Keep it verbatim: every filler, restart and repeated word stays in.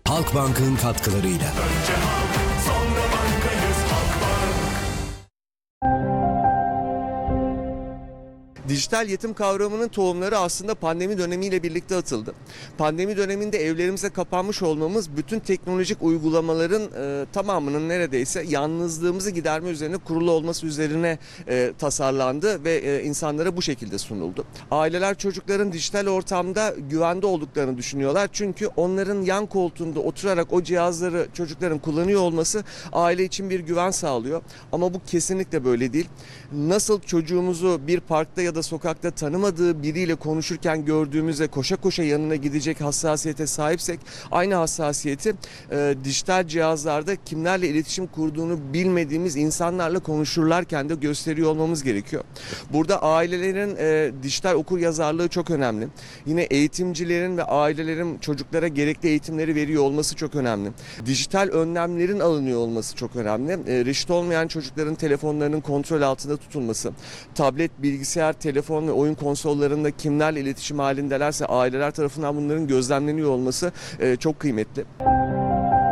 Halkbank'ın katkılarıyla. Önce halk, sonra bankayız Halkbank. Dijital yetim kavramının tohumları aslında pandemi dönemiyle birlikte atıldı. Pandemi döneminde evlerimize kapanmış olmamız bütün teknolojik uygulamaların e, tamamının neredeyse yalnızlığımızı giderme üzerine kurulu olması üzerine e, tasarlandı ve e, insanlara bu şekilde sunuldu. Aileler çocukların dijital ortamda güvende olduklarını düşünüyorlar. Çünkü onların yan koltuğunda oturarak o cihazları çocukların kullanıyor olması aile için bir güven sağlıyor. Ama bu kesinlikle böyle değil. Nasıl çocuğumuzu bir parkta ya da sokakta tanımadığı biriyle konuşurken gördüğümüzde koşa koşa yanına gidecek hassasiyete sahipsek, aynı hassasiyeti e, dijital cihazlarda kimlerle iletişim kurduğunu bilmediğimiz insanlarla konuşurlarken de gösteriyor olmamız gerekiyor. Burada ailelerin e, dijital okuryazarlığı çok önemli. Yine eğitimcilerin ve ailelerin çocuklara gerekli eğitimleri veriyor olması çok önemli. Dijital önlemlerin alınıyor olması çok önemli. E, reşit olmayan çocukların telefonlarının kontrol altında tutulması, tablet, bilgisayar, telefon ve oyun konsollarında kimlerle iletişim halindelerse aileler tarafından bunların gözlemleniyor olması e, çok kıymetli.